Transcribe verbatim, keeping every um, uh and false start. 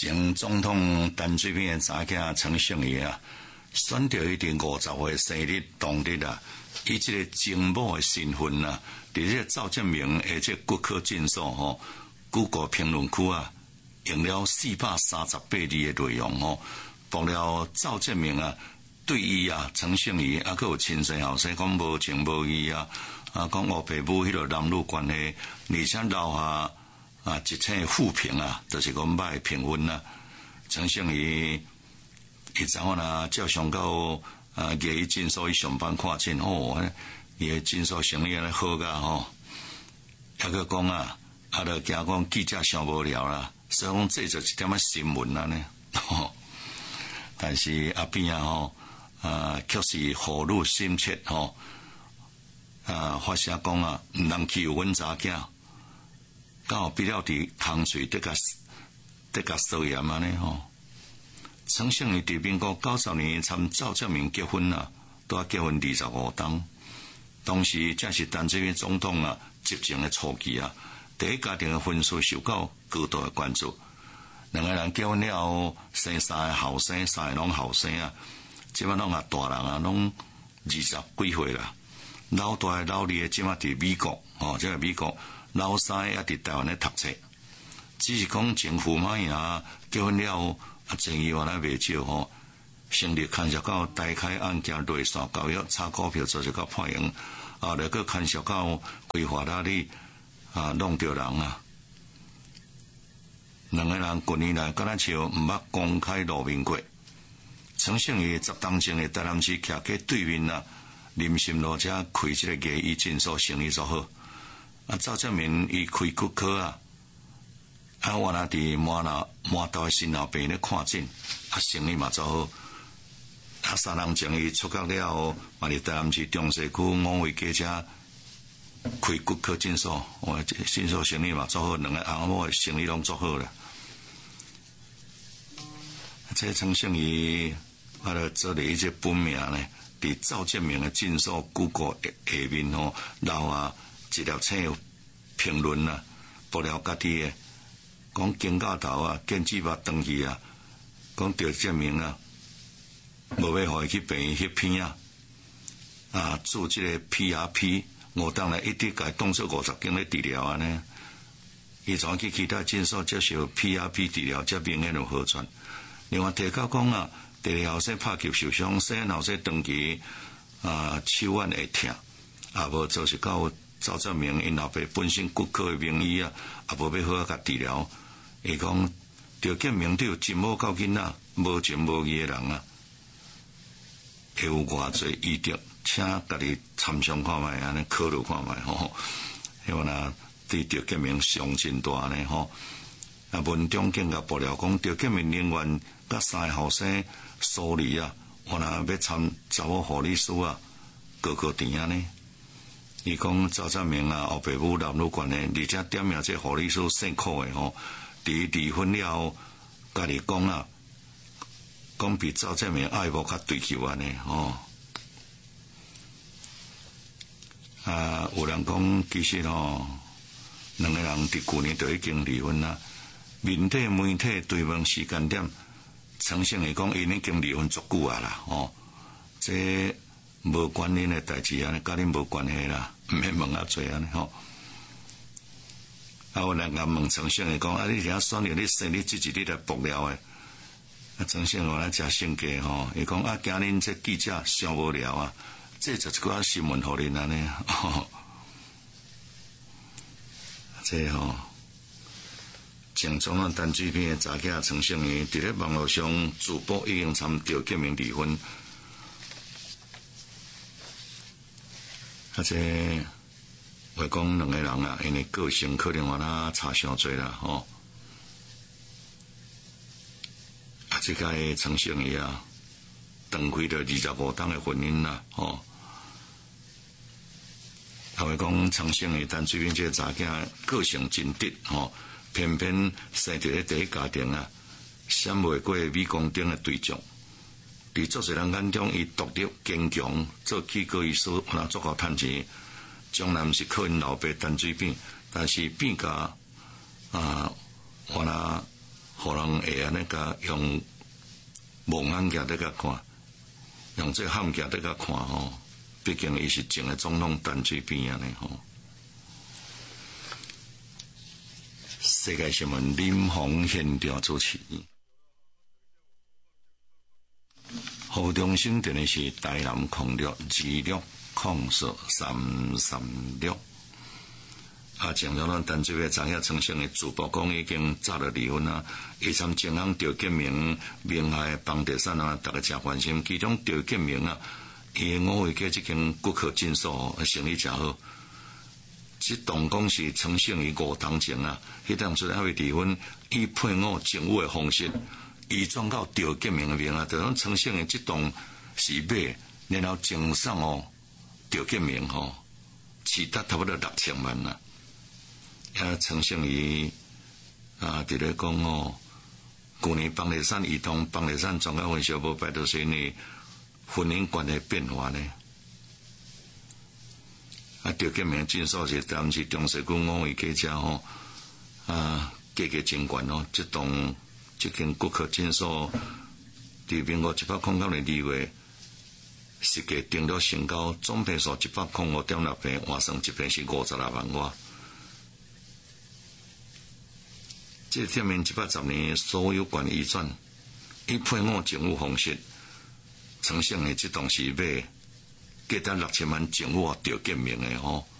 前总统陈水扁的查囝陈胜宇啊，选到伊伫五十岁生日当日啊，以这个政母的身份啊，伫这个赵建明的这骨科诊所吼，谷歌评论区啊，用了四百三十八字的内容吼，报了赵建明啊，对伊啊陈胜宇啊，佮有亲生后生讲无情无义啊，啊讲我爸母迄个男女关系，而且留下。啊，一切负评啊，就是讲歹评分啊。陈胜宇，伊昨晚啊，照上到啊，业余诊所去上班看诊哦，伊个诊所生意安尼好噶吼。还佮讲啊，啊，著惊讲记者上无聊啦，所以讲这就一点仔新闻啊呢。但是阿边啊吼，啊，确实雨露心切吼，啊，发声讲啊，毋通欺负阮查囝。刚好必要伫空水得甲得甲受严安尼吼。陈胜宇伫民国九十年参赵建明结婚啊，都要结婚二十五冬。当时正是陈水扁总统啊执政的初期啊，第一家庭的婚事受到高度的关注。两个人结婚了后，生三个后生，三个拢后生啊，即摆拢啊大人啊，拢二十几岁啦。老大的老二的即摆伫美国哦，即个美国。老三也伫台湾咧读册，只是讲政府嘛呀，结婚了后啊，争议原来袂少吼。成立牵涉到台开案件内线交易、炒股票做一个判刑，啊，来个牵涉到规划哪里啊弄着人啊。两个人近年来敢若像毋捌公开露面过。陈胜宇十当前的台南市徛喺对面啊，林森路遮开一个艺医诊所，生意做好。啊，赵建明伊开骨科啊，啊，我那伫满老满道的新老病咧看诊，啊，生意嘛做好。啊，三人前伊出国了后，嘛伫台南市中西区五味街遮开骨科诊所，我诊所生意嘛做好，两个阿某的生意拢做好了。这陈胜宇啊，了做了一些本名呢，伫赵建明的诊所骨科下面吼，留啊。一条册评论啊，报了家己诶，讲警教头啊，建制把登去啊，讲赵建明啊，无要互伊去病院翕片啊，啊，做即个 P R P， 我当然一直甲当做五十斤咧治疗啊呢。伊全去其他诊所接受 P R P 治疗，才明显有好转。另外提到讲啊，第二后生拍球受伤，细后生长期啊手腕会痛，啊无做是到。赵建明因老爸本身骨科的名医啊，也无要好啊甲治疗。伊讲赵建明对真无够囡仔，无情无义的人啊，会有偌侪医德，请家己参详看卖，安尼考虑看卖吼。希望啊，对赵建明伤真大呢吼。啊，文中更加爆料讲，赵建明宁愿甲三个后生疏离啊，我若要参查某护理师啊，高高甜啊呢。伊讲赵建明啊，后爸母男女关系，而且点名这护理师辛苦诶吼。伫离婚了后，家己讲啊，讲比赵建明爱慕较追求安尼吼。啊，有人讲其实吼，两个人伫去年就已经离婚啦。面体媒体追问时间点，陈胜宇讲因已经离婚足久啊啦吼，这。无关恁的代志安尼，甲恁无关系啦，毋免问啊侪安尼吼。啊，有人甲问陈胜宇讲，啊，你听选了你生你自己你来爆料诶。啊，陈胜宇咱诚性格吼，伊讲啊，惊恁这记者上无聊啊，这就是一寡新闻互恁安尼吼。这吼，前总统陈水扁的查囝陈胜宇，伫咧网络上自曝已经参赵建明离婚。啊，这话讲两个人啊，因为个性可能话他差伤多啦吼。啊，这个陈胜宇啊，断开了二十五冬的婚姻啦吼。啊，话讲陈胜宇陈水扁这个查囝个性真直吼，偏偏生伫咧第一家庭啊，闪袂过镁光灯的对象。伫做侪人眼中，伊独立坚强，做气高医师，有人足够趁钱。将来毋是靠因老爸陈水扁，但是变甲啊，原来互人会安尼甲用望远镜咧甲看，用这汉镜咧甲看吼。毕竟伊是前个总统陈水扁安尼吼。世界新闻林鸿现场主持。胡中生电的是台南空六二六空数三三六。啊，正如咱陈水扁昨夜呈现的主播讲，已经早了离婚啊。伊参前行赵建明名下的房地产啊，大家真关心。其中赵建明啊，伊五位家即间骨科诊所生意真好。即栋讲是呈现于五堂前啊，迄当初还未离婚，以配偶政务的方式，移转到赵建明的名啊，就讲呈现的即栋是买，然后赠送哦赵建明吼，起达差不多六千万啊。也呈现于啊，伫咧讲哦，去年房地产移动、房地产专家分析无拜到谁呢？婚姻观的变化呢？啊，赵建明诊所是当时中西区五位家家吼啊，价格真悬哦。即栋即间骨科诊所，伫民国一百零九年二月，实价定了新高，总平数一百零五点六平，换算一平是五十六万外。这天面一百十年所有权移转，以配偶政务方式呈现的这栋是买，价值六千万政务赵建明的吼，